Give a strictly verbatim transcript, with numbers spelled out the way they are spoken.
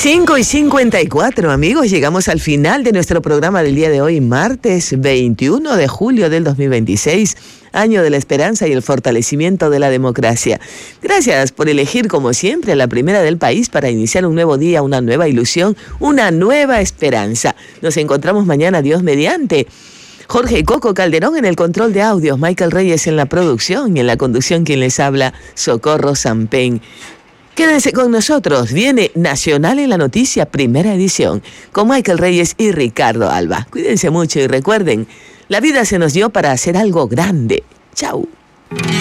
cinco y cincuenta y cuatro, amigos, llegamos al final de nuestro programa del día de hoy, martes veintiuno de julio del dos mil veintiséis, año de la esperanza y el fortalecimiento de la democracia. Gracias por elegir, como siempre, a la primera del país para iniciar un nuevo día, una nueva ilusión, una nueva esperanza. Nos encontramos mañana, Dios mediante. Jorge Coco Calderón en el control de audios, Michael Reyes en la producción y en la conducción quien les habla, Socorro Sampen. Quédense con nosotros, viene Nacional en la Noticia, primera edición, con Michael Reyes y Ricardo Alba. Cuídense mucho y recuerden, la vida se nos dio para hacer algo grande. Chau.